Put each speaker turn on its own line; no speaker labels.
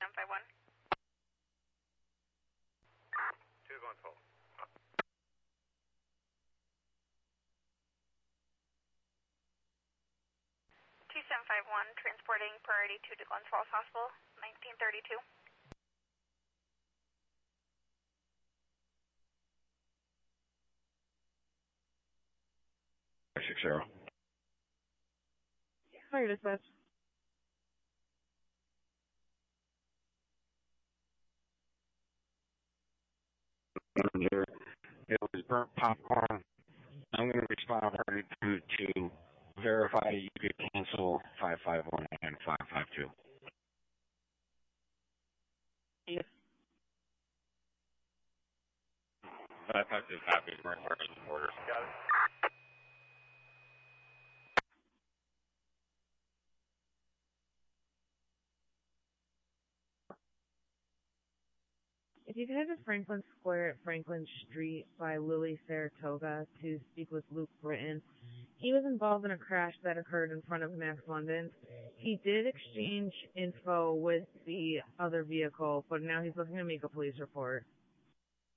751.
2 going full.
2751, transporting priority 2 to Glens Falls Hospital, 1932.
60.
Fire dispatch.
It was burnt popcorn. I'm going to respond already to verify you could cancel 551 and 552.
Yes.
552 copies, my first orders. Got it.
If you could head to Franklin Square at Franklin Street by Lily Saratoga to speak with Luke Britton. He was involved in a crash that occurred in front of Max London. He did exchange info with the other vehicle, but now he's looking to make a police report.